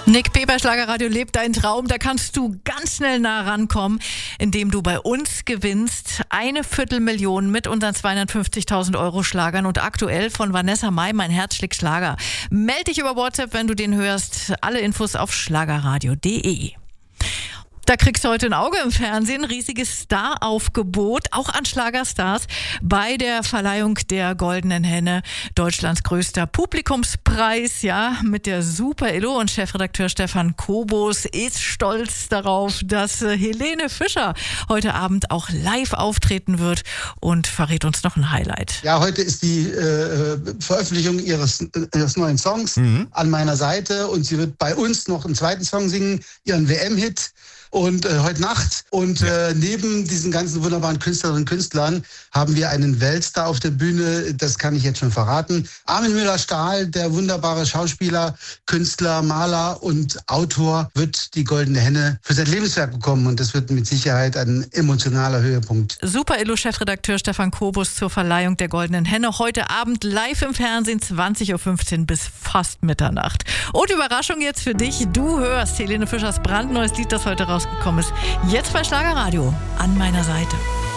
Nick P. bei Schlagerradio lebt dein Traum. Da kannst du ganz schnell nah rankommen, indem du bei uns gewinnst. 250.000 mit unseren 250.000 Euro Schlagern und aktuell von Vanessa Mai, Mein Herz schlägt Schlager. Meld dich über WhatsApp, wenn du den hörst. Alle Infos auf schlagerradio.de. Da kriegst du heute ein Auge im Fernsehen, riesiges Staraufgebot, auch an Schlagerstars, bei der Verleihung der Goldenen Henne, Deutschlands größter Publikumspreis, ja, mit der Super Illo, und Chefredakteur Stefan Kobus ist stolz darauf, dass Helene Fischer heute Abend auch live auftreten wird und verrät uns noch ein Highlight. Ja, heute ist die Veröffentlichung ihres neuen Songs an meiner Seite, und sie wird bei uns noch einen zweiten Song singen, ihren WM-Hit. Und heute Nacht. Und neben diesen ganzen wunderbaren Künstlerinnen und Künstlern haben wir einen Weltstar auf der Bühne, das kann ich jetzt schon verraten. Armin Müller-Stahl, der wunderbare Schauspieler, Künstler, Maler und Autor, wird die Goldene Henne für sein Lebenswerk bekommen. Und das wird mit Sicherheit ein emotionaler Höhepunkt. Super Illo-Chefredakteur Stefan Kobus zur Verleihung der Goldenen Henne. Heute Abend live im Fernsehen, 20.15 Uhr bis fast Mitternacht. Und Überraschung jetzt für dich. Du hörst Helene Fischers brandneues Lied, das heute rausgekommen ist. Jetzt bei Schlagerradio, an meiner Seite.